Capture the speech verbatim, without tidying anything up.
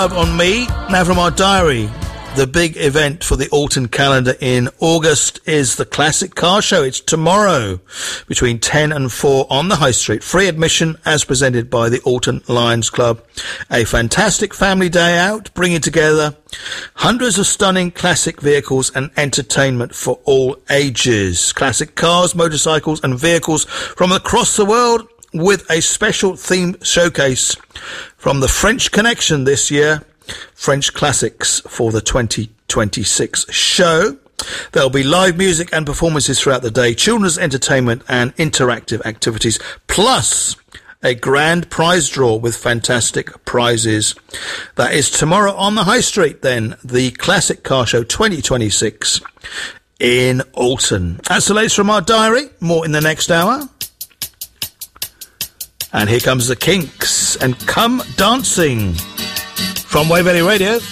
Love on Me. Now from our diary, the big event for the Alton calendar in August is the Classic Car Show. It's tomorrow between ten and four on the High Street. Free admission as presented by the Alton Lions Club. A fantastic family day out, bringing together hundreds of stunning classic vehicles and entertainment for all ages. Classic cars, motorcycles and vehicles from across the world, with a special theme showcase from the French Connection this year. French classics for the twenty twenty-six show. There'll be live music and performances throughout the day, children's entertainment and interactive activities, plus a grand prize draw with fantastic prizes. That is tomorrow on the High Street then, the Classic Car Show twenty twenty-six in Alton. That's the latest from our diary. More in the next hour. And here comes the Kinks and Come Dancing from Waverley Radio.